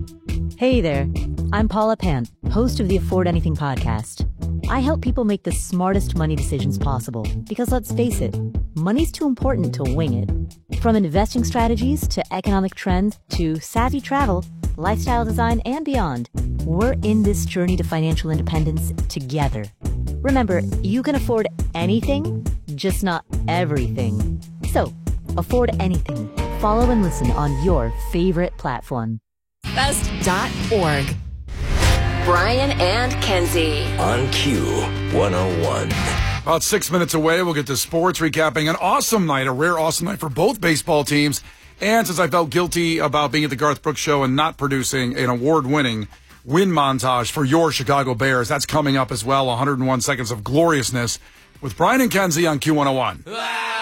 Hey there, I'm Paula Pant, host of the Afford Anything podcast. I help people make the smartest money decisions possible because let's face it, money's too important to wing it. From investing strategies to economic trends to savvy travel, lifestyle design, and beyond, we're in this journey to financial independence together. Remember, you can afford anything, just not everything. So, afford anything. Follow and listen on your favorite platform. Best.org. Brian and Kenzie. On Q101. About 6 minutes away, we'll get to sports, recapping an awesome night, a rare awesome night for both baseball teams. And since I felt guilty about being at the Garth Brooks Show and not producing an award-winning win montage for your Chicago Bears, that's coming up as well, 101 Seconds of Gloriousness with Brian and Kenzie on Q101.